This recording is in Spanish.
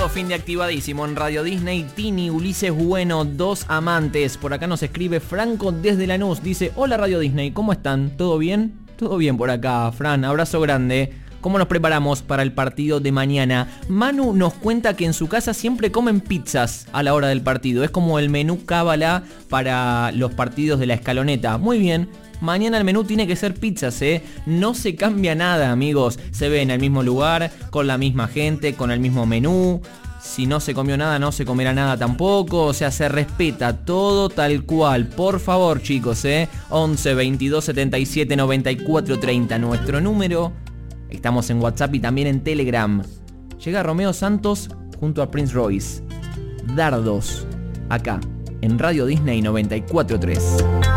fin de activadísimo en Radio Disney. Tini, Ulises Bueno, dos amantes. Por acá nos escribe Franco desde Lanús. Dice, hola Radio Disney, ¿cómo están? ¿Todo bien? Todo bien por acá, Fran. Abrazo grande. ¿Cómo nos preparamos para el partido de mañana? Manu nos cuenta que en su casa siempre comen pizzas a la hora del partido. Es como el menú cábala para los partidos de la escaloneta. Muy bien. Mañana el menú tiene que ser pizzas, No se cambia nada, amigos. Se ve en el mismo lugar, con la misma gente, con el mismo menú. Si no se comió nada, no se comerá nada tampoco. O sea, se respeta todo tal cual. Por favor, chicos, 11 22 77 94 30. Nuestro número. Estamos en WhatsApp y también en Telegram. Llega Romeo Santos junto a Prince Royce. Dardos. Acá, en Radio Disney 94.3.